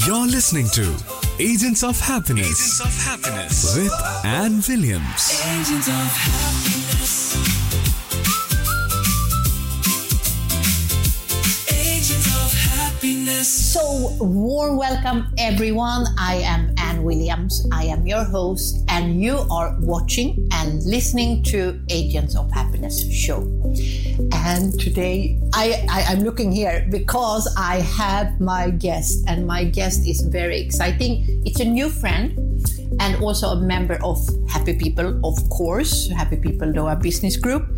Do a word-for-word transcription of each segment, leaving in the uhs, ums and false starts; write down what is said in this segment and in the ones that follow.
You're listening to Agents of Happiness, Agents of Happiness with Anne Williams. Agents of Happiness. Agents of Happiness. So, warm welcome everyone. I am Anne Williams. I am your host, and you are watching and listening to Agents of Happiness show. And today, I, I, I'm looking here because I have my guest, and my guest is very exciting. It's a new friend and also a member of Happy People, of course, Happy People Doha Business Group.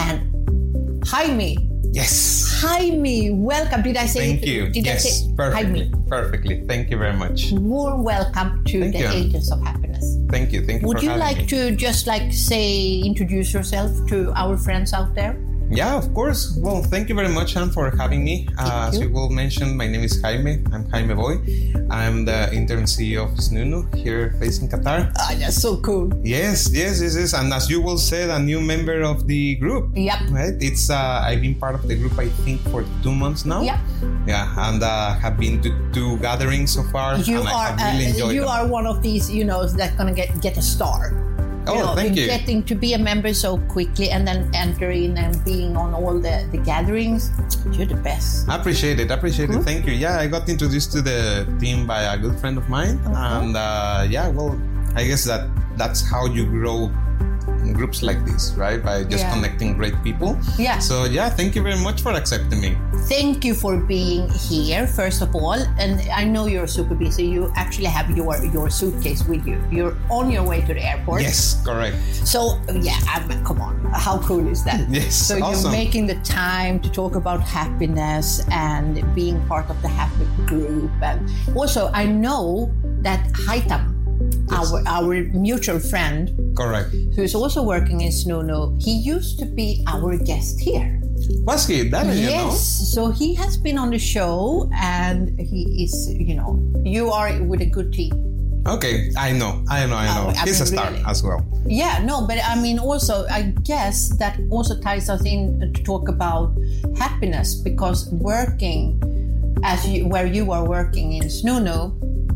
And Jaime. Yes. Jaime, welcome. Did I say Thank it? you. Did yes, I say perfectly. Jaime? Perfectly. Thank you very much. Warm welcome to Thank the you. Agents of Happiness. Thank you. Thank you Would for you having like me. to just like say, introduce yourself to our friends out there? Yeah, of course. Well, thank you very much, Anne, for having me. Uh, as you. you will mention, my name is Jaime. I'm Jaime Boy. I'm the interim C E O of Snunu here based in Qatar. Oh, that's so cool. Yes, yes, yes, yes. And as you will say, a new member of the group. Yep. Right? It's uh, I've been part of the group, I think, for two months now. Yep. Yeah, and uh, have been to two gatherings so far. You and are I have really uh, enjoyed you them. are one of these, you know, that's gonna get get a star. Oh, you know, thank you. Getting to be a member so quickly and then enter in and being on all the, the gatherings, you're the best. I appreciate it. I appreciate Cool. it. Thank you. Yeah, I got introduced to the team by a good friend of mine, Uh-huh. and uh, yeah, well, I guess that that's how you grow groups like this, right? By just Yeah. connecting great people. Yeah. So yeah, thank you very much for accepting me. Thank you for being here, first of all. And I know you're super busy. You actually have your, your suitcase with you. You're on your way to the airport. Yes, correct. So, yeah, I mean, come on. How cool is that? Yes, So you're awesome. making the time to talk about happiness and being part of the happy group. And also, I know that Haitam, Yes. our, our mutual friend, Correct. who is also working in Snunu, he used to be our guest here. Was he? That is, Yes, you know? so he has been on the show, and he is, you know, you are with a good team. Okay, I know. I know. I know. Oh, I He's mean, a star really. as well. Yeah, no, but I mean, also, I guess that also ties us in to talk about happiness, because working as you, where you are working in Snunu,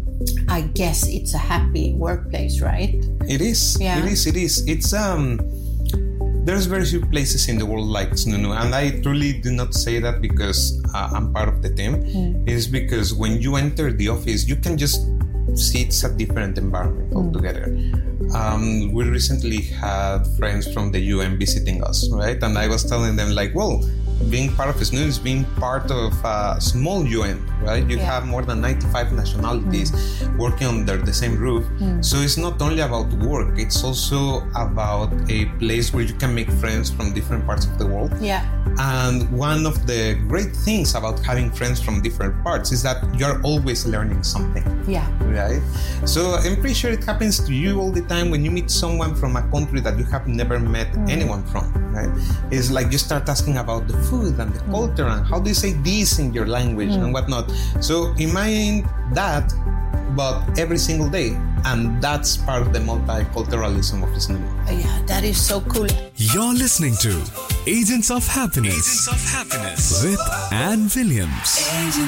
I guess it's a happy workplace, right? It is. Yeah. It is. It is. It's um. There's very few places in the world like Snunu, and I truly do not say that because uh, I'm part of the team. Mm. It's because when you enter the office, you can just see it's a different environment Mm. altogether. Um, we recently had friends from the U N visiting us, right? And I was telling them like, well, being part of Snunu is being part of a small U N, right? You Yeah. have more than ninety-five nationalities working under the same roof. So it's not only about work, it's also about a place where you can make friends from different parts of the world. Yeah. And one of the great things about having friends from different parts is that you're always learning something, Yeah. right? So I'm pretty sure it happens to you all the time when you meet someone from a country that you have never met anyone from, right? It's like you start asking about the food and the culture and how do you say this in your language and whatnot. So imagine that, but every single day. And that's part of the multiculturalism of Snunu. Yeah, that is so cool. You're listening to Agents of Happiness, Agents of Happiness. with Anne Williams. Agents